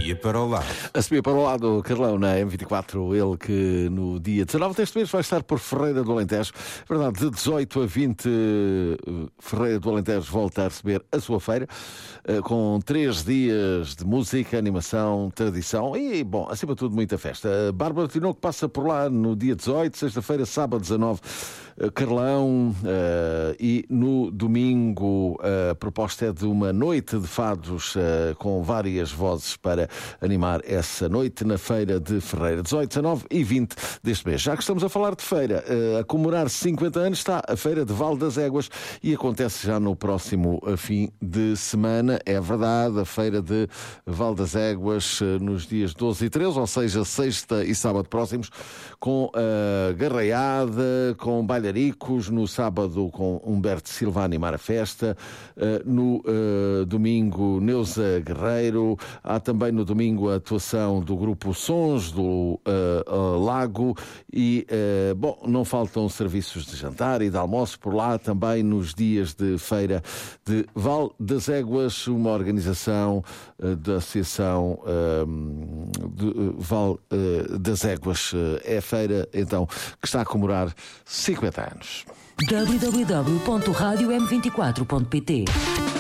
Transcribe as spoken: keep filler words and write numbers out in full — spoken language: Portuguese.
Subia para o lado. A subir para o lado, Carlão, na M vinte e quatro, ele que no dia dezanove deste mês vai estar por Ferreira do Alentejo. Verdade, de dezoito a vinte, Ferreira do Alentejo volta a receber a sua feira, com três dias de música, animação, tradição e, bom, acima de tudo, muita festa. A Bárbara Tinoco passa por lá no dia dezoito, sexta-feira, sábado dezanove, Carlão, uh, e no domingo a proposta é de uma noite de fados uh, com várias vozes para animar essa noite na feira de Ferreira, dezoito, dezanove e vinte deste mês. Já que estamos a falar de feira, uh, a comemorar cinquenta anos está a feira de Val das Éguas e acontece já no próximo fim de semana. É verdade, a feira de Val das Éguas uh, nos dias doze e treze, ou seja, sexta e sábado próximos, com a uh, garraiada, com baile no sábado com Humberto Silva a animar a festa, no uh, domingo Neuza Guerreiro, há também no domingo a atuação do grupo Sons do uh, uh, Lago e, uh, bom, não faltam serviços de jantar e de almoço por lá também nos dias de feira de Val das Éguas, uma organização uh, da Associação uh, de uh, Val uh, das Éguas. Uh, é a feira, então, que está a comemorar cinquenta anos. w w w ponto rádio m vinte e quatro ponto p t